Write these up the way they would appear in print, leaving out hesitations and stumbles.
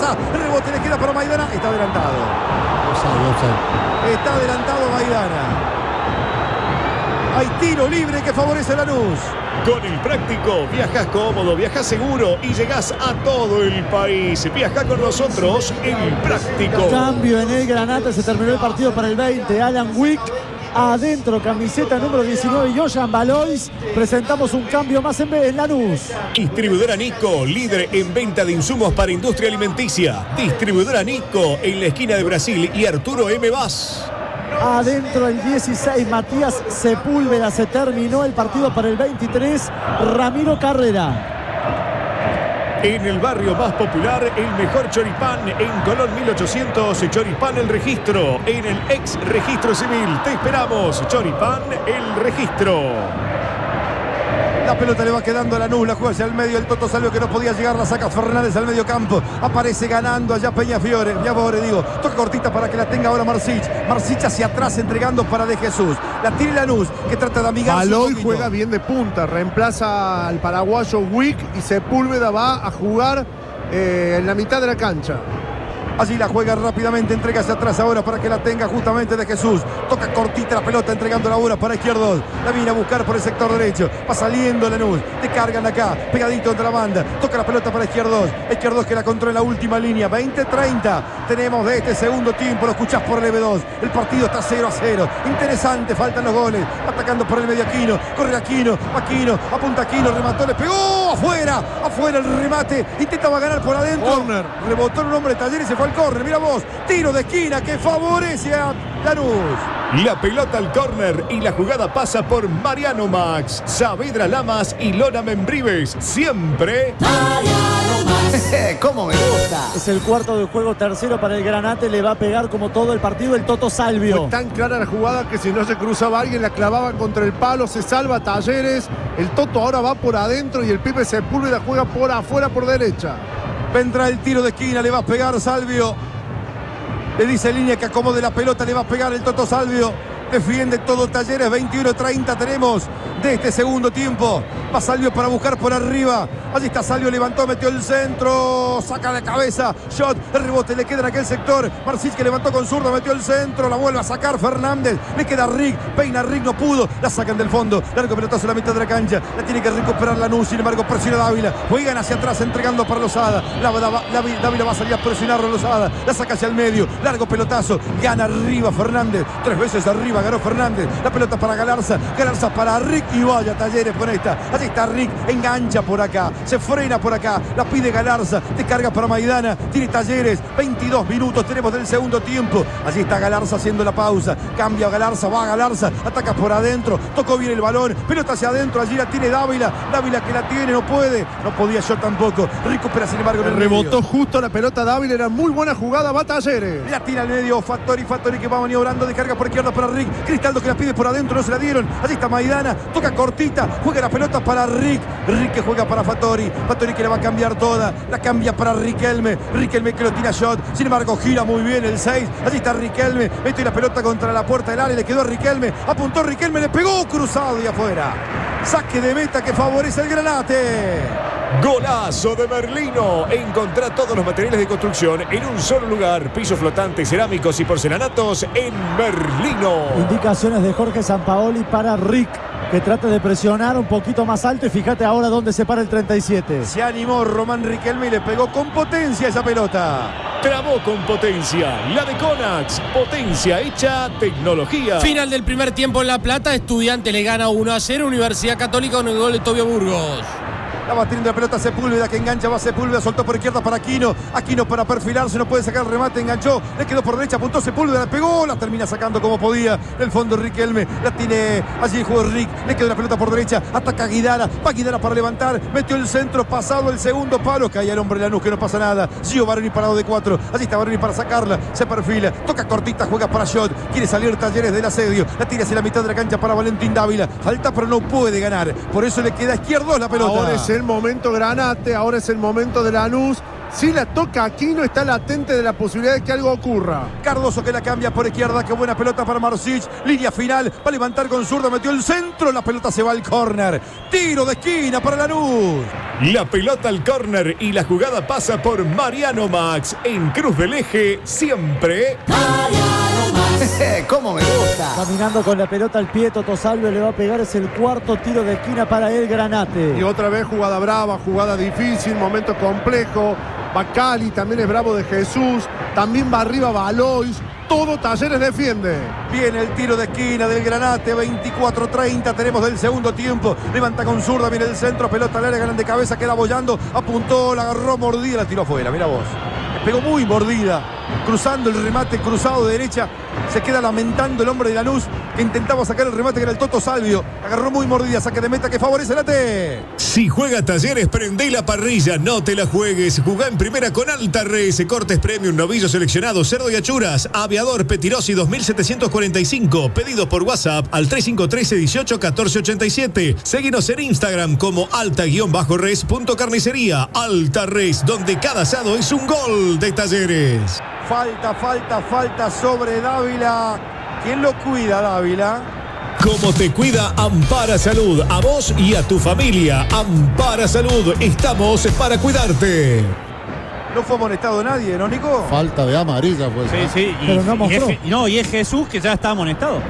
está. El rebote le queda para Maidana. Está adelantado. Está adelantado Maidana. Hay tiro libre que favorece a Lanús. Con el Práctico viajas cómodo, viajas seguro y llegás a todo el país. Viaja con nosotros El Práctico. Cambio en el Granate, se terminó el partido para el 20. Alan Wick adentro, camiseta número 19, Johan Valois. Presentamos un cambio más en Lanús. Distribuidora Nico, líder en venta de insumos para industria alimenticia. Distribuidora Nico en la esquina de Brasil y Arturo M. Vaz. Adentro el 16, Matías Sepúlveda. Se terminó el partido para el 23, Ramiro Carrera. En el barrio más popular, el mejor choripán en Colón 1800, Choripán El Registro, en el ex registro civil. Te esperamos, Choripán El Registro. La pelota le va quedando a Lanús, la juega hacia el medio, el Toto Salvio que no podía llegar, la saca Fernández al medio campo, aparece ganando allá Peñafore, toca cortita para que la tenga ahora Marsic hacia atrás entregando para De Jesús, la tira Lanús que trata de amigarse. Valois juega bien de punta, reemplaza al paraguayo Wick y Sepúlveda va a jugar en la mitad de la cancha. Allí la juega rápidamente, entrega hacia atrás ahora para que la tenga justamente De Jesús. Toca cortita la pelota, entregando la bola para Izquierdos. La viene a buscar por el sector derecho. Va saliendo Lanús. Te cargan acá, pegadito entre la banda. Toca la pelota para Izquierdos. Izquierdos que la controla en la última línea. 20-30. Tenemos de este segundo tiempo. Lo escuchás por el EB2. El partido está 0-0. Interesante, faltan los goles. Atacando por el medio Aquino. Corre Aquino. Apunta Aquino. Remató, le pegó. Afuera el remate. Intentaba ganar por adentro. Corner. Rebotó un hombre de Talleres y se fue al córner, mira vos, tiro de esquina que favorece a Lanús. La pelota al córner y la jugada pasa por Mariano Max, Saavedra Lamas y Lona Membrives. Siempre Mariano Max. ¿Cómo me gusta? Es el cuarto de juego, tercero para el Granate. Le va a pegar como todo el partido el Toto Salvio. Fue tan clara la jugada que si no se cruzaba alguien la clavaba contra el palo. Se salva Talleres. El Toto ahora va por adentro y el Pipe Sepúlveda juega por afuera por derecha. Vendrá el tiro de esquina, le va a pegar Salvio. Le dice Línea que acomode la pelota, le va a pegar el Toto Salvio. Defiende todo Talleres, 21-30 tenemos de este segundo tiempo. Va Salvio para buscar por arriba. Allí está Salvio, levantó, metió el centro. Saca la cabeza, shot, el rebote, le queda en aquel sector. Marsic que levantó con zurdo, metió el centro. La vuelve a sacar Fernández. Le queda Rick, peina Rick, no pudo. La sacan del fondo, largo pelotazo en la mitad de la cancha. La tiene que recuperar Lanús, sin embargo presiona Dávila. Juegan hacia atrás entregando para Lozada. Dávila va a salir a presionarlo Lozada. La saca hacia el medio, largo pelotazo. Gana arriba Fernández, 3 veces arriba ganó Fernández. La pelota para Galarza para Rick y vaya Talleres con esta. Allí está Rick, engancha por acá, se frena por acá, la pide Galarza, te carga para Maidana, tiene Talleres, 22 minutos tenemos del segundo tiempo. Allí está Galarza haciendo la pausa, cambia Galarza, va Galarza, ataca por adentro, tocó bien el balón, pelota hacia adentro, allí la tiene Dávila que la tiene, no podía yo tampoco, recupera sin embargo en el rebotó medio. justo la pelota Dávila, era muy buena jugada, va Talleres. La tira al medio, Fattori que va maniobrando, descarga por izquierda para Rick, Cristaldo que la pide por adentro, no se la dieron, allí está Maidana, toca cortita, juega la pelota para Rick que juega para Fattori que la va a cambiar toda, la cambia para Riquelme que lo tira shot, sin embargo gira muy bien el 6, allí está Riquelme, mete la pelota contra la puerta del área, le quedó a Riquelme, apuntó Riquelme, le pegó cruzado y afuera, saque de meta que favorece el Granate. Golazo de Merlino. Encontrá todos los materiales de construcción en un solo lugar. Pisos flotantes, cerámicos y porcelanatos en Merlino. Indicaciones de Jorge Sampaoli para Rick, que trata de presionar un poquito más alto y fíjate ahora dónde se para el 37. Se animó Román Riquelme y le pegó con potencia esa pelota. Trabó con potencia. La de Conax. Potencia hecha tecnología. Final del primer tiempo en La Plata. Estudiante le gana 1-0. Universidad Católica con el gol de Tobio Burgos. La va teniendo la pelota Sepúlveda que engancha, va Sepúlveda, soltó por izquierda para Aquino para perfilarse, no puede sacar el remate, enganchó, le quedó por derecha, apuntó Sepúlveda, la pegó, la termina sacando como podía, del fondo Riquelme, la tiene allí jugó Rick, le quedó la pelota por derecha, ataca Guidara, va Guidara para levantar, metió el centro, pasado el segundo palo, cae el hombre Lanús que no pasa nada, Gio Baroni parado de 4, allí está Baroni para sacarla, se perfila, toca cortita, juega para shot, quiere salir Talleres del asedio, la tira hacia la mitad de la cancha para Valentín Dávila, falta pero no puede ganar, por eso le queda a Izquierdos la pelota. Ahora es el momento Granate, ahora es el momento de Lanús. Si la toca Aquino, está latente de la posibilidad de que algo ocurra. Cardoso que la cambia por izquierda. Qué buena pelota para Marsic. Línea final. Va a levantar con zurda. Metió el centro. La pelota se va al córner. Tiro de esquina para Lanús. La pelota al córner y la jugada pasa por Mariano Max. En Cruz del Eje, siempre. ¿Cómo me gusta? Caminando con la pelota al pie, Toto Salvio le va a pegar. Es el cuarto tiro de esquina para el Granate. Y otra vez jugada brava, jugada difícil, momento complejo. Bacali también es bravo de Jesús. También va arriba Valois. Todo Talleres defiende. Viene el tiro de esquina del Granate. 24-30 tenemos del segundo tiempo. Levanta con zurda. Viene el centro. Pelota al área. Ganan de cabeza. Queda bollando. Apuntó. La agarró mordida. La tiró afuera. Mira vos. Pegó muy mordida. Cruzando el remate. Cruzado de derecha. Se queda lamentando el hombre de Lanús que intentaba sacar el remate, que era el Toto Salvio. Agarró muy mordida. Saque de meta que favorece la T. Si juega Talleres, prendé la parrilla, no te la juegues. Jugá en primera con Alta Res, cortes premium, novillo seleccionado, cerdo y achuras, aviador Petirosi 2745. Pedidos por WhatsApp al 3513-181487. Seguinos en Instagram como alta-res.carnicería. Alta Res, donde cada asado es un gol de Talleres. Falta sobre Dávila. ¿Quién lo cuida, Dávila? Como te cuida Ampara Salud, a vos y a tu familia. Ampara Salud, estamos para cuidarte. No fue amonestado nadie, ¿no, Nico? Falta de amarilla, pues. Sí. Pero no mostró. Y es Jesús que ya está amonestado.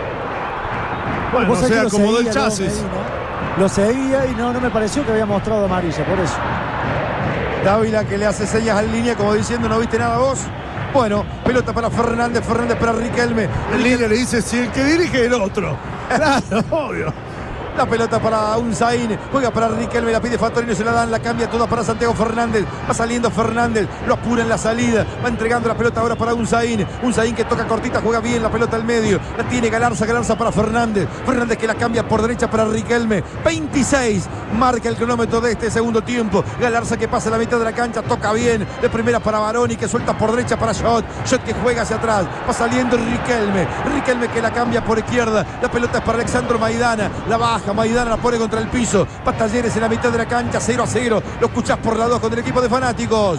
Bueno, Vos o sabés que sea, lo acomodó el seguía, chasis. Lo seguía y no me pareció que había mostrado amarilla, por eso. Dávila que le hace señas en línea como diciendo, ¿no viste nada vos? Bueno, pelota para Fernández para Riquelme. El líder le dice, si el que dirige el otro. Claro, obvio. La pelota para Unzaín, juega para Riquelme, la pide Fattorino, se la dan, la cambia toda para Santiago Fernández. Va saliendo Fernández, lo apura en la salida, va entregando la pelota ahora para Unzaín. Unzaín que toca cortita, juega bien la pelota al medio, la tiene Galarza para Fernández. Fernández que la cambia por derecha para Riquelme. 26 marca el cronómetro de este segundo tiempo. Galarza que pasa la mitad de la cancha, toca bien, de primera para Baroni que suelta por derecha para Shot que juega hacia atrás, va saliendo Riquelme que la cambia por izquierda. La pelota es para Alexandro Maidana, la baja Maidana, la pone contra el piso. Para Talleres en la mitad de la cancha, 0-0. Lo escuchás por la 2 con el equipo de fanáticos.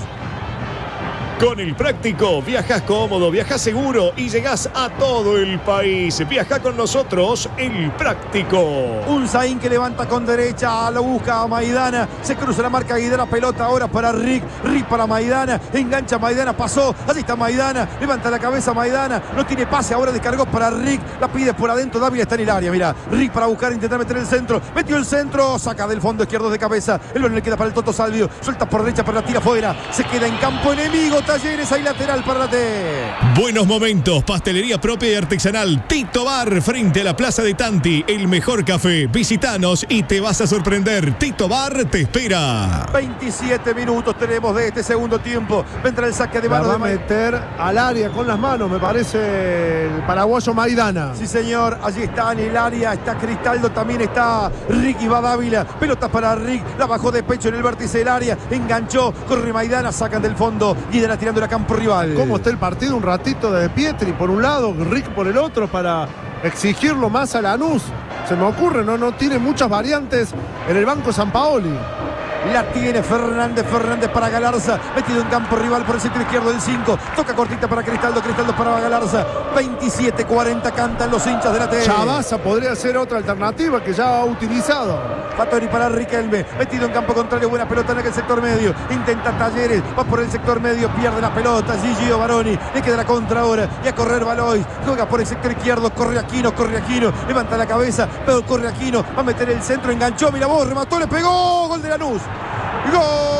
Con el Práctico, viajás cómodo, viajás seguro y llegás a todo el país. Viajá con nosotros, el Práctico. Unzaín que levanta con derecha, lo busca a Maidana. Se cruza la marca Guidara, pelota ahora para Rick para Maidana. Engancha Maidana, pasó. Allí está Maidana, levanta la cabeza Maidana. No tiene pase, ahora descargó para Rick. La pide por adentro, Dávila está en el área. Mira, Rick para buscar, intentar meter el centro. Metió el centro, saca del fondo izquierdo de cabeza. El balón le queda para el Toto Salvio. Suelta por derecha, pero la tira afuera. Se queda en campo enemigo. Talleres, hay lateral para la T. Buenos momentos, pastelería propia y artesanal Tito Bar, frente a la Plaza de Tanti. El mejor café, visitanos y te vas a sorprender. Tito Bar te espera. 27 minutos tenemos de este segundo tiempo. Vendrá el saque de La mano va de a Maidana. meter al área con las manos, me parece el paraguayo Maidana. Sí, señor, allí está en el área, está Cristaldo, también está Ricky va Dávila. Pelota para Rick, la bajó de pecho en el vértice del área, enganchó, corre Maidana, sacan del fondo, Guidara tirando la campo rival. ¿Cómo está el partido? Un ratito de Pietri por un lado, Rick por el otro, para exigirlo más a Lanús. Se me ocurre, no tiene muchas variantes en el banco Sampaoli. La tiene Fernández para Galarza, metido en campo rival por el sector izquierdo del 5, toca cortita para Cristaldo para Galarza. 27-40 cantan los hinchas de la T. Chavasa podría ser otra alternativa que ya ha utilizado. Fattori para Riquelme, metido en campo contrario, buena pelota en aquel sector medio, intenta Talleres, va por el sector medio, pierde la pelota, Gigio Baroni, le queda la contra ahora, y a correr Valois, juega por el sector izquierdo, corre Aquino, levanta la cabeza, pero corre Aquino, va a meter el centro, enganchó, mira vos, remató, le pegó, gol de Lanús. ¡Gol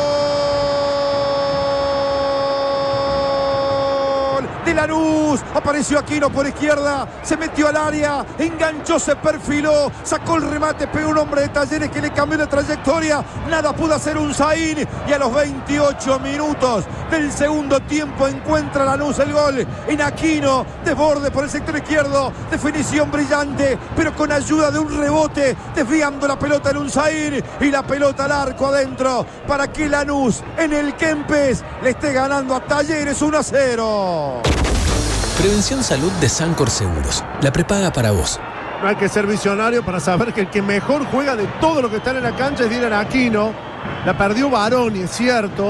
de Lanús! Apareció Aquino por izquierda, se metió al área, enganchó, se perfiló, sacó el remate, pegó un hombre de Talleres que le cambió la trayectoria. Nada pudo hacer Unzaín y a los 28 minutos del segundo tiempo encuentra Lanús el gol en Aquino, desborde por el sector izquierdo, definición brillante, pero con ayuda de un rebote, desviando la pelota en Unzaín y la pelota al arco adentro para que Lanús en el Kempes le esté ganando a Talleres 1-0. Prevención Salud de Sancor Seguros. La prepaga para vos. No hay que ser visionario para saber que el que mejor juega de todo lo que están en la cancha es Dylan Aquino. La perdió Baroni, es cierto,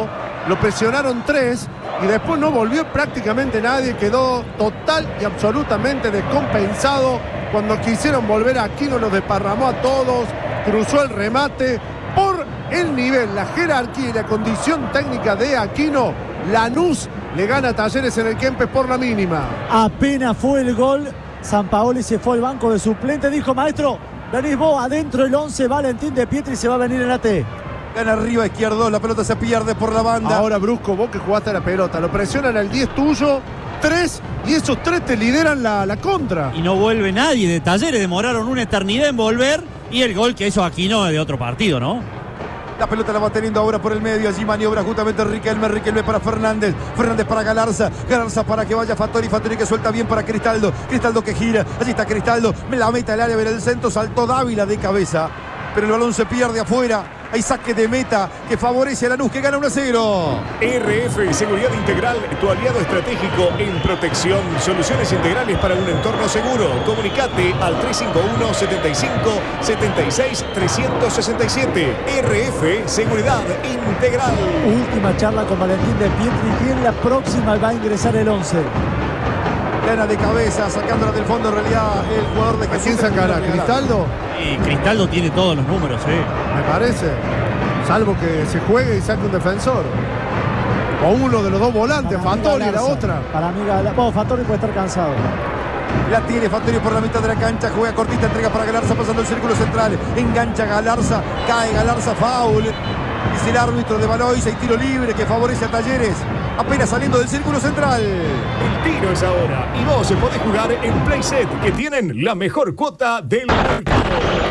lo presionaron 3 y después no volvió prácticamente nadie, quedó total y absolutamente descompensado. Cuando quisieron volver, Aquino los desparramó a todos, cruzó el remate. Por el nivel, la jerarquía y la condición técnica de Aquino, Lanús le gana a Talleres en el Kempes por la mínima. Apenas fue el gol, Sampaoli se fue al banco de suplente, dijo: maestro, venís vos adentro el 11, Valentín de Pietri se va a venir en la T. Gana arriba izquierdo, la pelota se pierde por la banda. Ahora, Brusco, vos que jugaste a la pelota, lo presionan al 10 tuyo, 3, y esos 3 te lideran la contra. Y no vuelve nadie de Talleres, demoraron una eternidad en volver, y el gol que hizo Aquino es de otro partido, ¿no? La pelota la va teniendo ahora por el medio. Allí maniobra justamente Riquelme. Riquelme para Fernández. Fernández para Galarza. Galarza para que vaya Fattori. Fattori que suelta bien para Cristaldo. Cristaldo que gira. Allí está Cristaldo. La meta al área, ver el centro. Saltó Dávila de cabeza. Pero el balón se pierde afuera. Hay saque de meta que favorece a Lanús, que gana 1-0. RF Seguridad Integral, tu aliado estratégico en protección. Soluciones integrales para un entorno seguro. Comunicate al 351 75 76 367. RF Seguridad Integral. Última charla con Valentín de Pietri, y en la próxima va a ingresar el 11. Gana de cabeza, sacándola del fondo. En realidad, el jugador de ¿A quién sacará? ¿Cristaldo? Y Cristaldo tiene todos los números, Me parece. Salvo que se juegue y saque un defensor. O uno de los dos volantes, Fattori la otra. Para mí, bueno, Fattori puede estar cansado. La tiene Fattori por la mitad de la cancha. Juega cortita, entrega para Galarza, pasando el círculo central. Engancha Galarza, cae Galarza, foul. Dice el árbitro de Valois. Hay tiro libre que favorece a Talleres. Apenas saliendo del círculo central. El tiro es ahora y vos podés jugar en Playset, que tienen la mejor cuota del mercado.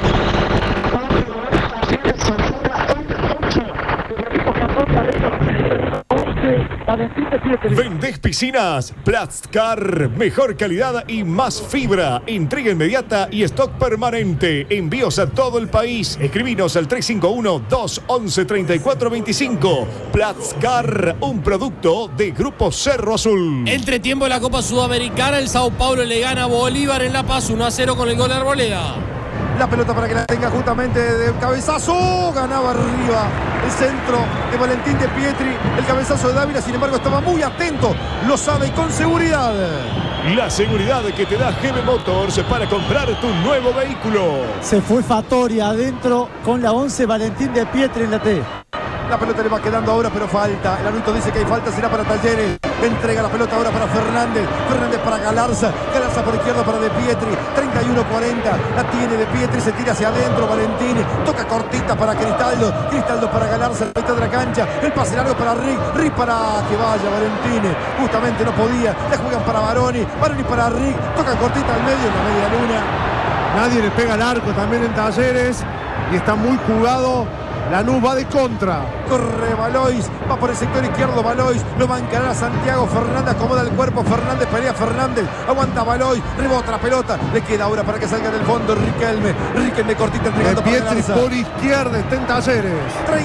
¿Vendés piscinas? Plastcar, mejor calidad y más fibra. Entrega inmediata y stock permanente. Envíos a todo el país. Escribinos al 351-211-3425. Plastcar, un producto de Grupo Cerro Azul. Entretiempo de la Copa Sudamericana, el Sao Paulo le gana a Bolívar en La Paz 1-0 con el gol de Arboleda. La pelota para que la tenga justamente de cabezazo. Ganaba arriba el centro de Valentín de Pietri. El cabezazo de Dávila, sin embargo, estaba muy atento. Lo sabe y con seguridad. La seguridad que te da GB Motors para comprar tu nuevo vehículo. Se fue Fattori adentro con la 11, Valentín de Pietri en la T. La pelota le va quedando ahora, pero falta. El árbitro dice que hay falta, será para Talleres. Entrega la pelota ahora para Fernández. Fernández para Galarza. Galarza por izquierda para De Pietri. 31-40. La tiene De Pietri, se tira hacia adentro. Valentín toca cortita para Cristaldo. Cristaldo para Galarza, la mitad de la cancha. El pase largo para Rick. Rick para que vaya Valentín. Justamente no podía. La juegan para Baroni. Baroni para Rick. Toca cortita al medio, en la media luna. Nadie le pega al arco también en Talleres. Y está muy jugado. Lanús va de contra. Corre Valois, va por el sector izquierdo Valois, lo va a encarar a Santiago Fernández, acomoda el cuerpo Fernández, pelea Fernández, aguanta Valois, rebota la pelota, le queda ahora para que salga del fondo Riquelme. Riquelme cortita entregando para Pietri Galarza. por izquierda, está en Talleres.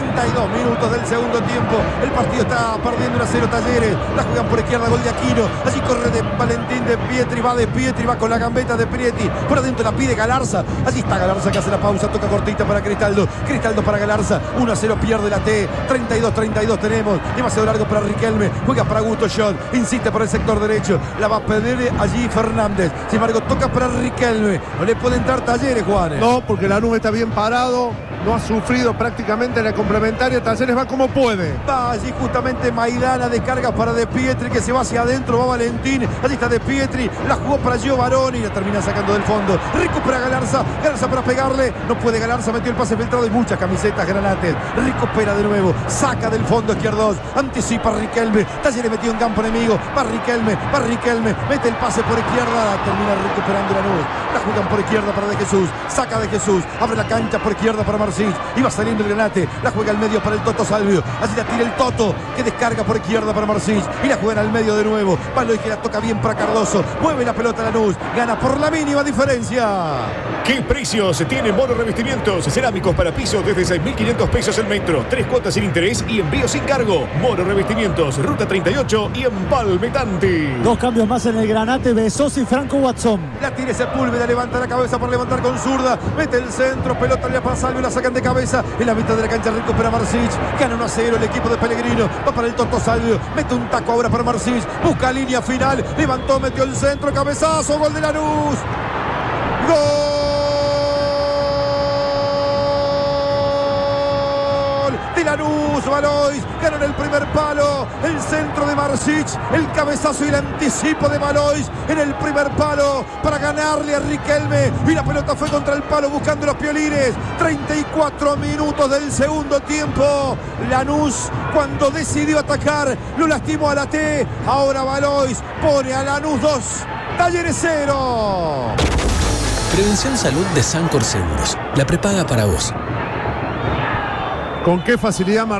32 minutos del segundo tiempo, el partido está perdiendo 1-0 Talleres, la juegan por izquierda, gol de Aquino, allí corre de Valentín de Pietri, va con la gambeta de Pietri, por adentro la pide Galarza, allí está Galarza que hace la pausa, toca cortita para Cristaldo, Cristaldo para Galarza. 1-0 pierde la T. 32-32 tenemos. Demasiado largo para Riquelme. Juega para Augusto Shot. Insiste por el sector derecho. La va a pedir allí Fernández. Sin embargo, toca para Riquelme. No le puede entrar Talleres, Juan. No, porque Lanús está bien parado. No ha sufrido prácticamente en la complementaria. Talleres va como puede. Va allí justamente Maidana. Descarga para De Pietri que se va hacia adentro. Va Valentín. Allí está De Pietri. La jugó para Gio Baroni. La termina sacando del fondo. Recupera Galarza. Galarza para pegarle. No puede Galarza. Metió el pase filtrado y muchas camisetas granates. Recupera de nuevo. Saca del fondo izquierdo. Anticipa Riquelme. Talleres metido en campo enemigo. Va Riquelme. Mete el pase por izquierda. Termina recuperando Lanús. La juegan por izquierda para De Jesús. Saca De Jesús. Abre la cancha por izquierda para Marcich. Iba saliendo el Granate. La juega al medio para el Toto Salvio. Así la tira el Toto, que descarga por izquierda para Marcich. Y la juega al medio de nuevo. Valois que la toca bien para Cardoso. Mueve la pelota Lanús. Gana por la mínima diferencia. ¿Qué precios tiene Moro Revestimientos? Cerámicos para pisos desde 6.500 pesos el metro. 3 cuotas sin interés y envío sin cargo. Moro Revestimientos, Ruta 38 y Empalme Tanti. 2 cambios más en el Granate, Besos y Franco Watson. La tira Sepúlveda, levanta la cabeza para levantar con zurda. Mete el centro, pelota le pasa Salvio, la sacan de cabeza. En la mitad de la cancha recupera Marsic. Gana 1-0 el equipo de Pellegrino. Va para el Toto Salvio. Mete un taco ahora para Marsic. Busca línea final. Levantó, metió el centro, cabezazo, gol de Lanús. ¡Gol! De Lanús, Valois, ganó en el primer palo, el centro de Marsic, el cabezazo y el anticipo de Valois en el primer palo para ganarle a Riquelme, y la pelota fue contra el palo buscando los piolines. 34 minutos del segundo tiempo. Lanús, cuando decidió atacar, lo lastimó a la T. Ahora Valois pone a Lanús 2, Talleres 0. Prevención Salud de Sancor Seguros. La prepaga para vos. ¿Con qué facilidad